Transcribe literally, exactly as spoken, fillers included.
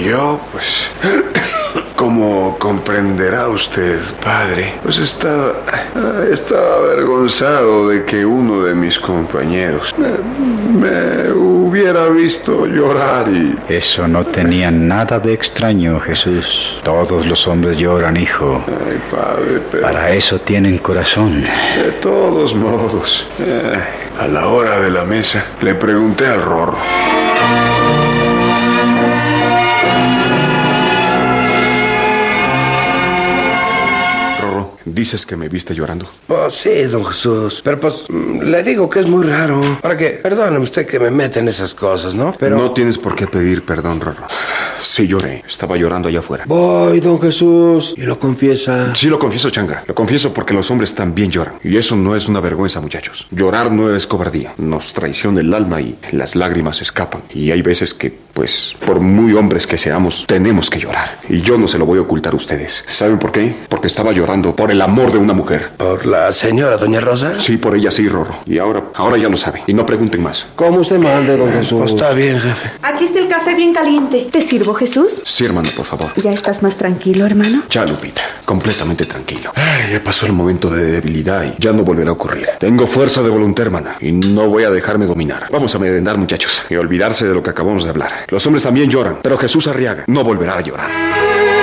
yo, pues, como comprenderá usted, padre, pues estaba, estaba avergonzado de que uno de mis compañeros me, me hubiera visto llorar y... Eso no tenía nada de extraño, Jesús. Todos los hombres lloran, hijo. Ay, padre, pero... Para eso tienen corazón. De todos modos, eh, a la hora de la mesa, le pregunté al Rorro. ¿Dices que me viste llorando? Pues sí, don Jesús. Pero pues le digo que es muy raro. Para que, perdóneme usted que me meta en esas cosas, ¿no? Pero... No tienes por qué pedir perdón, Rorro. Sí lloré. Estaba llorando allá afuera. Voy, don Jesús. ¿Y lo confiesa? Sí, lo confieso, Changa. Lo confieso porque los hombres también lloran. Y eso no es una vergüenza, muchachos. Llorar no es cobardía. Nos traiciona el alma y las lágrimas escapan. Y hay veces que, pues, por muy hombres que seamos, tenemos que llorar. Y yo no se lo voy a ocultar a ustedes. ¿Saben por qué? Porque estaba llorando por el amor de una mujer. ¿Por la señora doña Rosa? Sí, por ella sí, Rorro. Y ahora, ahora ya lo sabe. Y no pregunten más. Como usted mande, don Jesús. Pues está bien, jefe. Aquí está el café bien caliente. ¿Te sirvo, Jesús? Sí, hermano, por favor. ¿Ya estás más tranquilo, hermano? Ya, Lupita. Completamente tranquilo. Ay, ya pasó el momento de debilidad y ya no volverá a ocurrir. Tengo fuerza de voluntad, hermana, y no voy a dejarme dominar. Vamos a merendar, muchachos, y olvidarse de lo que acabamos de hablar. Los hombres también lloran, pero Jesús Arriaga no volverá a llorar.